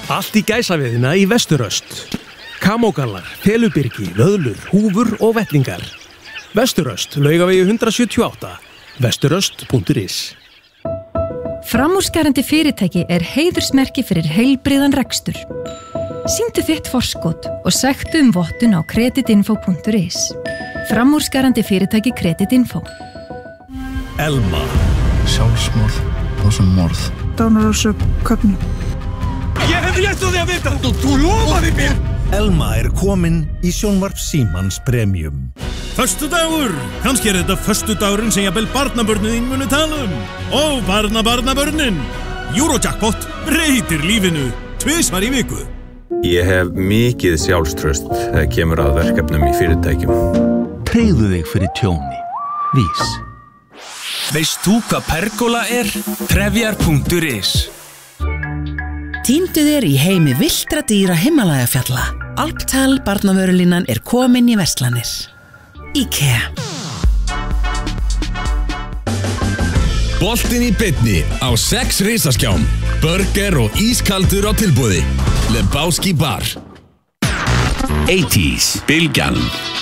Allt í gæsaviðina í Vesturöst. Kamógallar, felubyrgi, vöðlur, húfur og vettlingar. Vesturöst, Laugavegi 178. Vesturöst.is. Framúrskarandi fyrirtæki heiðursmerki fyrir heilbrigðan rekstur. Sýndu þitt forskot og sæktu vottun á kreditinfo.is. Framúrskarandi fyrirtæki Kreditinfo. Elma. Sjálfsmorð og sem morð. Dánarórsök Kögnu. Ég hef rétt á því að vita. Þú lofaði mér. Elma komin í sjónvarp Símans Premium. Föstudagur. Kannski þetta föstudagurinn sem jafnvel barnabörnin þín munu tala Og barnabörnin. Eurojackpot breytir lífinu 2 í viku. Ég hef mikið sjálfstraust þegar kemur að verkefnum í fyrirtækjum. Tryggðu þig fyrir tjóni. Vís. Veist þú hvað pergola Trefjar.is. Týndu þér í heimi villtra dýra Himalajafjalla. Alptal barnavörulínan komin í verslanir. IKEA. Boltinn í beinni á 6 risaskjám. Burger og ískaldur á tilboði. Lebowski Bar. 80s Bylgjan.